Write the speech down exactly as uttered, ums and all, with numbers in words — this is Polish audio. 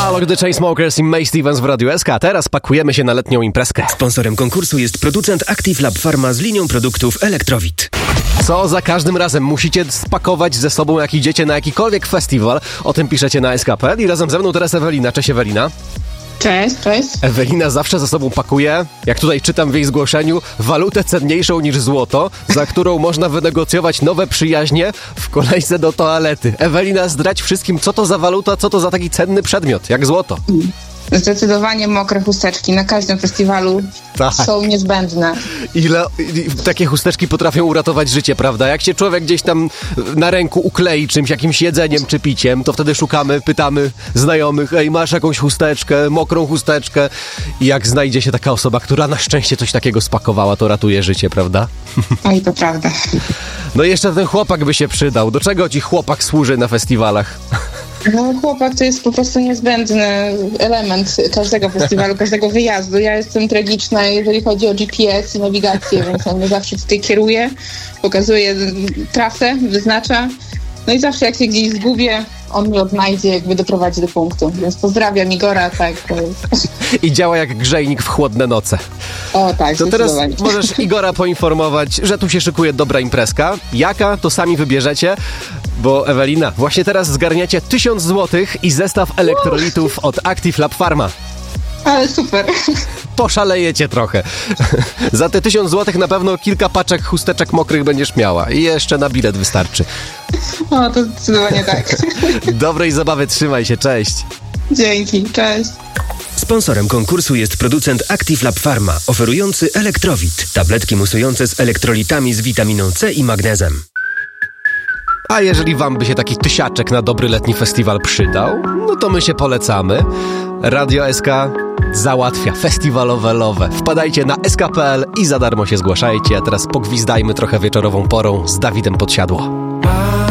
Alok The Chainsmokers i Mae Stevens w Radiu S K. Teraz pakujemy się na letnią imprezkę. Sponsorem konkursu jest producent Active Lab Pharma z linią produktów Electrowit. Co za każdym razem musicie spakować ze sobą, jak idziecie na jakikolwiek festiwal. O tym piszecie na S K kropka p l i razem ze mną teraz Ewelina. Cześć Ewelina. Cześć, cześć. Ewelina zawsze ze sobą pakuje, jak tutaj czytam w jej zgłoszeniu, walutę cenniejszą niż złoto, za którą można wynegocjować nowe przyjaźnie w kolejce do toalety. Ewelina, zdradź wszystkim, co to za waluta, co to za taki cenny przedmiot, jak złoto. Zdecydowanie mokre chusteczki na każdym festiwalu Tak. są niezbędne. Ile i- takie chusteczki potrafią uratować życie, prawda? Jak się człowiek gdzieś tam na ręku uklei czymś, jakimś jedzeniem czy piciem, to wtedy szukamy, pytamy znajomych, ej, masz jakąś chusteczkę, mokrą chusteczkę? I jak znajdzie się taka osoba, która na szczęście coś takiego spakowała, to ratuje życie, prawda? Oj, to prawda. No i jeszcze ten chłopak by się przydał. Do czego ci chłopak służy na festiwalach? No chłopak to jest po prostu niezbędny element każdego festiwalu, każdego wyjazdu. Ja jestem tragiczna, jeżeli chodzi o G P S i nawigację, więc on mnie zawsze tutaj kieruje, pokazuje trasę, wyznacza. No i zawsze jak się gdzieś zgubię, on mnie odnajdzie, jakby doprowadzi do punktu. Więc pozdrawiam Igora, tak. To jest... I działa jak grzejnik w chłodne noce. O tak, To teraz zdecydowanie. możesz Igora poinformować, że tu się szykuje dobra imprezka. Jaka, to sami wybierzecie. Bo Ewelina, właśnie teraz zgarniacie tysiąc złotych i zestaw elektrolitów od Active Lab Pharma. Ale super. Poszalejecie trochę. Za te tysiąc złotych na pewno kilka paczek chusteczek mokrych będziesz miała. I jeszcze na bilet wystarczy. O, to zdecydowanie tak. Dobrej zabawy, trzymaj się, cześć. Dzięki, cześć. Sponsorem konkursu jest producent Active Lab Pharma, oferujący Electrowit, tabletki musujące z elektrolitami z witaminą C i magnezem. A jeżeli wam by się taki tysiaczek na dobry letni festiwal przydał, no to my się polecamy. Radio S K załatwia festiwalowe love. Wpadajcie na s k kropka p l i za darmo się zgłaszajcie. A teraz pogwizdajmy trochę wieczorową porą z Dawidem Podsiadło.